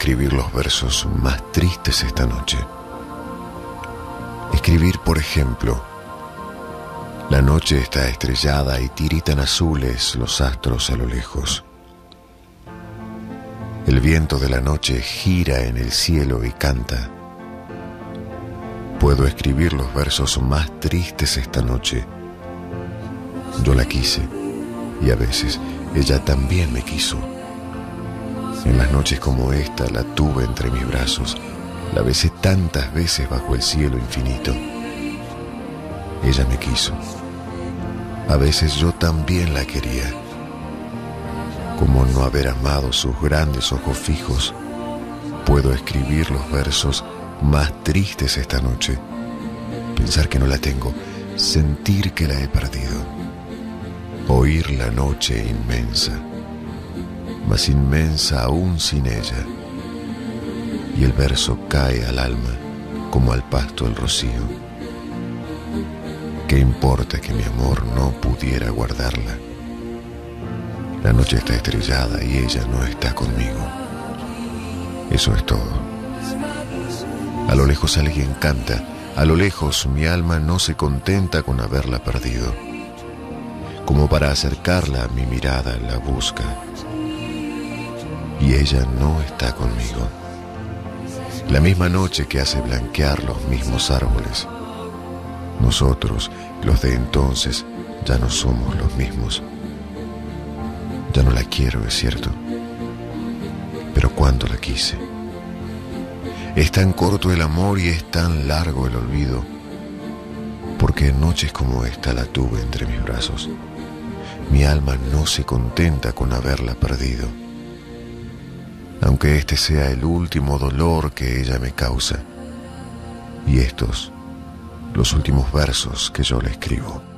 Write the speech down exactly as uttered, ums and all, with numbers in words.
escribir los versos más tristes esta noche. Escribir, por ejemplo: la noche está estrellada y tiritan azules los astros a lo lejos. El viento de la noche gira en el cielo y canta. Puedo escribir los versos más tristes esta noche. Yo la quise y a veces ella también me quiso. En las noches como esta la tuve entre mis brazos, la besé tantas veces bajo el cielo infinito. Ella me quiso. A veces yo también la quería. Como no haber amado sus grandes ojos fijos, puedo escribir los versos más tristes esta noche. Pensar que no la tengo, sentir que la he perdido. Oír la noche inmensa, más inmensa aún sin ella. Y el verso cae al alma como al pasto el rocío. ¿Qué importa que mi amor no pudiera guardarla? La noche está estrellada y ella no está conmigo. Eso es todo. A lo lejos alguien canta. A lo lejos mi alma no se contenta con haberla perdido. Como para acercarla a mi mirada la busca. Y ella no está conmigo. La misma noche que hace blanquear los mismos árboles. Nosotros, los de entonces, ya no somos los mismos. Ya no la quiero, es cierto. Pero cuánto la quise. Es tan corto el amor y es tan largo el olvido, porque en noches como esta la tuve entre mis brazos. Mi alma no se contenta con haberla perdido, aunque este sea el último dolor que ella me causa, y estos, los últimos versos que yo le escribo.